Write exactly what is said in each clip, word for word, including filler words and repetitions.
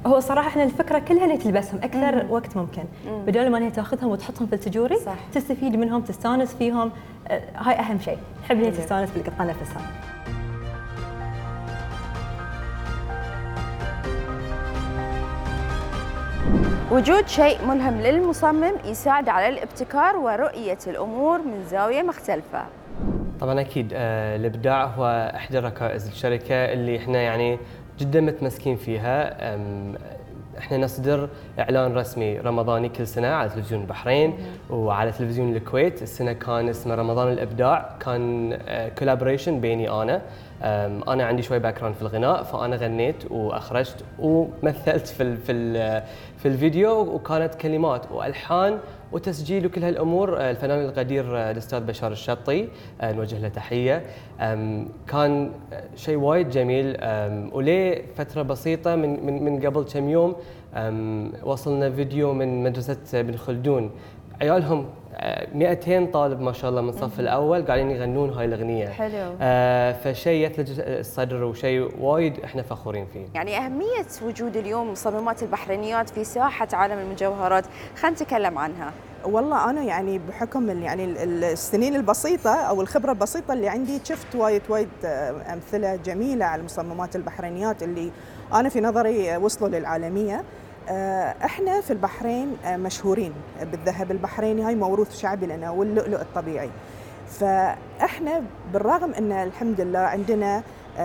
هو صراحه احنا الفكره كلها انها تلبسهم اكثر مم. وقت ممكن، بدل ما انها تاخذهم وتحطهم في التجوري صح. تستفيد منهم، تستانس فيهم، آه هاي اهم شيء، تحب انها تستانس بالقطعه نفسها. وجود شيء ملهم للمصمم يساعد على الابتكار ورؤية الأمور من زاوية مختلفة. طبعا أكيد الإبداع هو إحدى ركائز الشركة اللي إحنا يعني جدا متمسكين فيها. احنا نصدر اعلان رسمي رمضاني كل سنه على تلفزيون البحرين وعلى تلفزيون الكويت. السنه كان اسمه رمضان الابداع، كان كولابوريشن بيني انا انا عندي شوي باك جراوند في الغناء، فانا غنيت واخرجت ومثلت في في في الفيديو، وكانت كلمات والحان وتسجيل وكل هالامور الفنان القدير الاستاذ بشار الشطي، نوجه له تحيه. كان شيء وايد جميل. وليه فتره بسيطه من من من قبل كم يوم وصلنا فيديو من مدرسه ابن خلدون، عيالهم مئتين طالب ما شاء الله من الصف الاول قاعدين يغنون هاي الاغنيه. حلو. آه فشيء يثلج الصدر وشيء وايد احنا فخورين فيه. يعني اهميه وجود اليوم مصممات البحرينيات في ساحه عالم المجوهرات، خلينا نتكلم عنها. والله انا يعني بحكم يعني السنين البسيطه او الخبره البسيطه اللي عندي، شفت وايد وايد امثله جميله على المصممات البحرينيات اللي انا في نظري وصلوا للعالميه. احنا في البحرين مشهورين بالذهب البحريني، هاي موروث شعبي لنا، واللؤلؤ الطبيعي. فاحنا بالرغم ان الحمد لله عندنا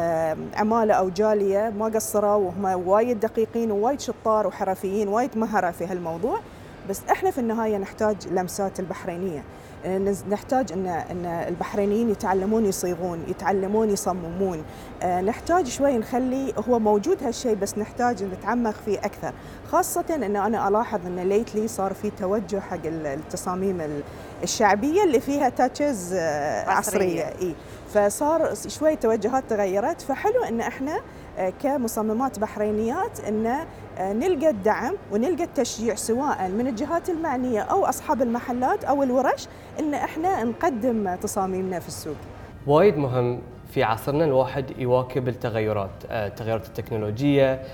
عماله او جاليه ما قصروا، وهم وايد دقيقين ووايد شطار وحرفيين وايد مهره في هالموضوع، بس احنا في النهايه نحتاج لمسات البحرينيه، نحتاج ان ان البحرينيين يتعلمون يصيغون، يتعلمون يصممون، نحتاج شوي نخلي هو موجود هالشيء بس نحتاج نتعمق فيه اكثر، خاصه ان انا الاحظ ان ليتلي صار في توجه حق التصاميم الشعبيه اللي فيها تاتشز عصريه. اي فصار شوي توجهات تغيرت، فحلو ان احنا كمصممات بحرينيات ان نلقى الدعم ونلقى التشجيع سواء من الجهات المعنيه او اصحاب المحلات او الورش، ان احنا نقدم تصاميمنا في السوق. وايد مهم في عصرنا الواحد يواكب التغيرات، التغيرات التكنولوجيه،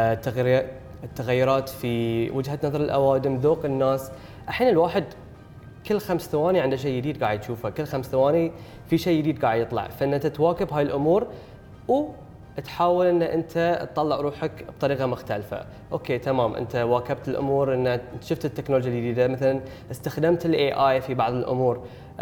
التغيرات في وجهه نظر الاوادم، ذوق الناس. الحين الواحد كل خمس ثواني عنده شيء جديد قاعد يشوفه، كل خمس ثواني في شيء جديد قاعد يطلع، فان انت تواكب هاي الامور وتحاول ان انت تطلع روحك بطريقه مختلفه. اوكي تمام، انت واكبت الامور، ان شفت التكنولوجيا الجديده، مثلا استخدمت الاي اي في بعض الامور،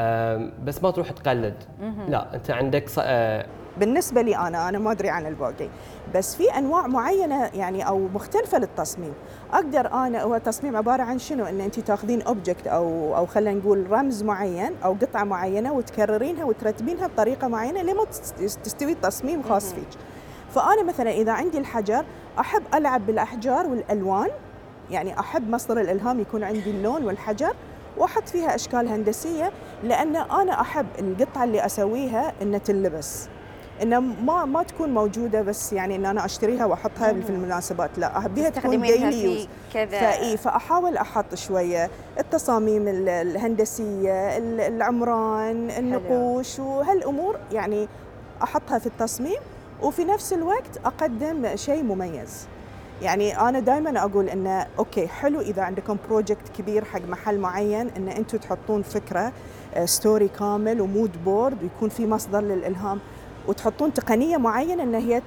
بس ما تروح تقلد. لا، انت عندك ص... بالنسبه لي انا انا ما ادري عن الباقي، بس في انواع معينه يعني او مختلفه للتصميم. اقدر انا، هو تصميم عباره عن شنو؟ ان انت تاخذين اوبجكت او او خلينا نقول رمز معين او قطعه معينه وتكررينها وترتبينها بطريقه معينه لما تستوي تصميم خاص فيك. فانا مثلا اذا عندي الحجر احب العب بالاحجار والالوان، يعني احب مصدر الالهام يكون عندي اللون والحجر، واحط فيها اشكال هندسيه، لان انا احب القطعه اللي اسويها ان تلبس، انه ما ما تكون موجوده بس يعني ان انا اشتريها واحطها في المناسبات، لا احبيها تكون ديلي يوز كذا. فاي فاحاول احط شويه التصاميم الهندسيه، العمران، النقوش وهالامور، يعني احطها في التصميم وفي نفس الوقت اقدم شيء مميز. يعني انا دائما اقول انه اوكي حلو اذا عندكم بروجكت كبير حق محل معين، ان انتم تحطون فكره ستوري كامل ومود بورد ويكون في مصدر للالهام، وتحطون تقنيه معينه ان هي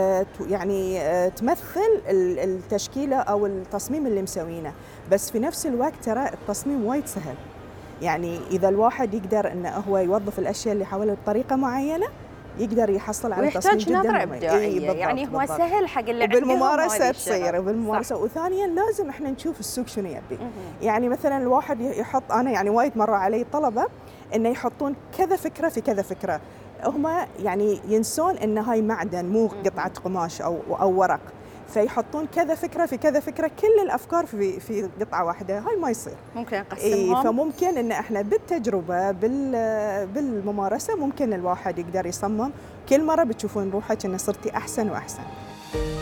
يعني تمثل التشكيله او التصميم اللي مسوينه، بس في نفس الوقت ترى التصميم وايد سهل. يعني اذا الواحد يقدر انه هو يوظف الاشياء اللي حوله بطريقه معينه يقدر يحصل على تصميم جدا نظرة إبداعية. بالضبط يعني هو بالضبط. سهل حق اللي وبالممارسه تصير وبالممارسه. وثانيا لازم احنا نشوف السوق شنو يبي. يعني مثلا الواحد يحط، انا يعني وايد مره علي طلبه انه يحطون كذا فكره في كذا فكره، هم يعني ينسون ان هاي معدن مو قطعه قماش او او ورق، فيحطون كذا فكره في كذا فكره، كل الافكار في في قطعه واحده، هاي ما يصير. ممكن نقسمهم. إيه، فممكن ان احنا بالتجربه بالممارسه ممكن الواحد يقدر يصمم، كل مره بتشوفون روحك ان صرتي احسن واحسن.